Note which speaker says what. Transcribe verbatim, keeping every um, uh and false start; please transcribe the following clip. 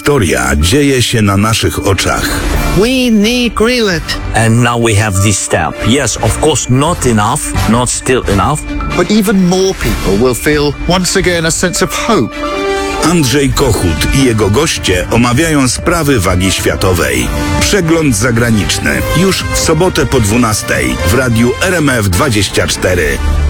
Speaker 1: historia dzieje się na naszych oczach.
Speaker 2: We need Greenland.
Speaker 3: And now we have this step. Yes, of course, not enough, not still enough.
Speaker 4: But even more people will feel once again a sense of hope.
Speaker 1: Andrzej Kochut i jego goście omawiają sprawy wagi światowej. Przegląd zagraniczny już w sobotę po dwunastej w radiu R M F dwadzieścia cztery.